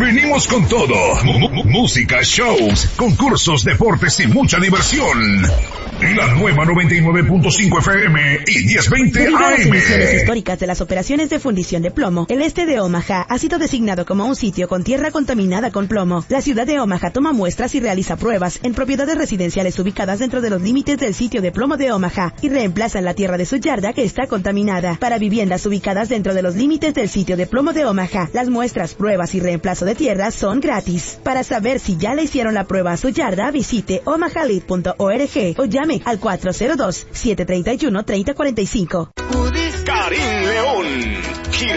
Venimos con todo. Música, shows, concursos, deportes y mucha diversión. La nueva 99.5 FM y 1020 Debido a las AM. emisiones históricas de las operaciones de fundición de plomo, el este de Omaha ha sido designado como un sitio con tierra contaminada con plomo. La ciudad de Omaha toma muestras y realiza pruebas en propiedades residenciales ubicadas dentro de los límites del sitio de plomo de Omaha y reemplazan la tierra de su yarda que está contaminada. Para viviendas ubicadas dentro de los límites del sitio de plomo de Omaha, las muestras, pruebas y reemplazo de tierra son gratis. Para saber si ya le hicieron la prueba a su yarda, visite omahalid.org o llame al 402-731-3045. Karim León.